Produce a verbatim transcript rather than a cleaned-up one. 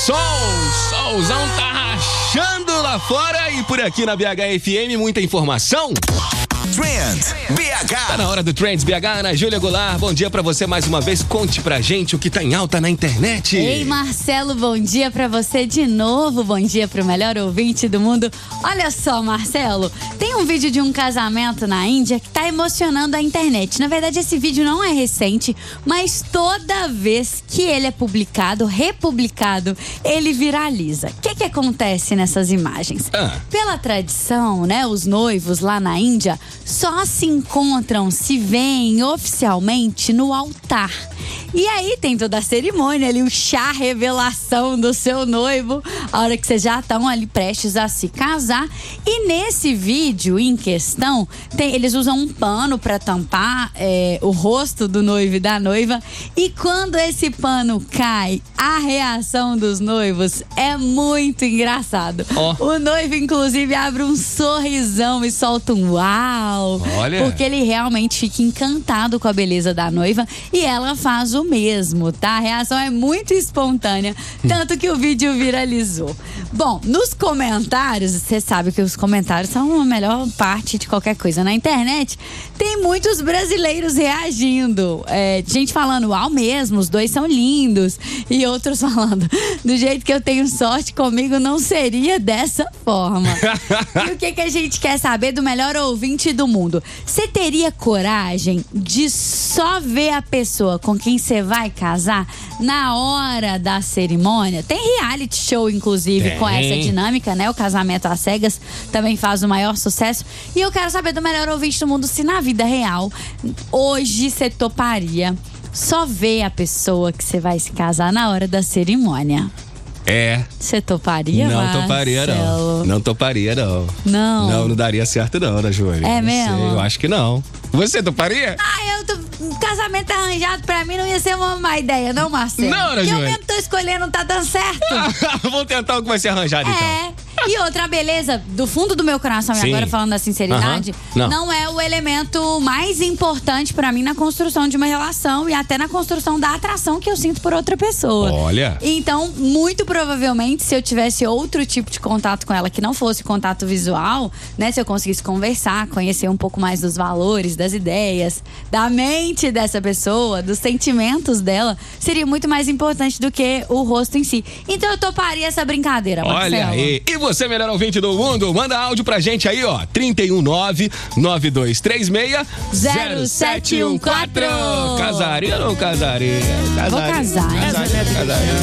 Sol, solzão tá rachando lá fora e por aqui na B H F M muita informação. Trend B H. Tá na hora do Trends B H, Ana Júlia Goulart. Bom dia pra você mais uma vez. Conte pra gente o que tá em alta na internet. Ei, Marcelo, bom dia pra você de novo. Bom dia pro melhor ouvinte do mundo. Olha só, Marcelo, tem um vídeo de um casamento na Índia que tá emocionando a internet. Na verdade, esse vídeo não é recente, mas toda vez que ele é publicado, republicado, ele viraliza. O que que acontece nessas imagens? Ah. Pela tradição, né, os noivos lá na Índia só se encontram, se veem oficialmente no altar. E aí tem toda a cerimônia ali, o chá revelação do seu noivo, a hora que vocês já estão ali prestes a se casar. E nesse vídeo em questão, tem, eles usam um pano para tampar é, o rosto do noivo e da noiva. E quando esse pano cai, a reação dos noivos é muito engraçado. Oh. O noivo, inclusive, abre um sorrisão e solta um uau. Olha. Porque ele realmente fica encantado com a beleza da noiva e ela faz o mesmo, tá? A reação é muito espontânea, tanto que o vídeo viralizou. Bom, nos comentários, você sabe que os comentários são a melhor parte de qualquer coisa na internet. Tem muitos brasileiros reagindo. É, gente falando, uau mesmo, os dois são lindos. E outros falando, do jeito que eu tenho sorte, comigo não seria dessa forma. E o que, que a gente quer saber do melhor ouvinte do mundo? Você teria coragem de só ver a pessoa com quem você vai casar na hora da cerimônia? Tem reality show, inclusive, Tem. com essa dinâmica, né? O Casamento às Cegas também faz o maior sucesso. E eu quero saber do melhor ouvinte do mundo se na vida real, hoje você toparia só ver a pessoa que você vai se casar na hora da cerimônia. É. Você toparia, Não Marcelo? toparia, não. Não toparia, não. Não? Não, não daria certo, não, Ana Júlia. É Não mesmo? sei, eu acho que não. Você toparia? Ah, eu tô... Um casamento arranjado pra mim não ia ser uma má ideia, não, Marcelo? Não, Ana Porque eu Júlia. mesmo tô escolhendo, não tá dando certo. Vamos tentar o que vai ser arranjado, então. É. E outra, beleza, do fundo do meu coração, e Sim. agora falando da sinceridade, Aham. Não. não é o elemento mais importante pra mim na construção de uma relação e até na construção da atração que eu sinto por outra pessoa. Olha. Então, muito provavelmente, se eu tivesse outro tipo de contato com ela que não fosse contato visual, né? Se eu conseguisse conversar, conhecer um pouco mais dos valores, das ideias, da mente dessa pessoa, dos sentimentos dela, seria muito mais importante do que o rosto em si. Então eu toparia essa brincadeira, Marcelo. Olha aí. E você, melhor ouvinte do mundo, manda áudio pra gente aí, ó. trinta e um nove, nove dois três seis, zero sete um quatro. Casaria ou não casaria? Casaria. Vou casar, Casaria, casaria.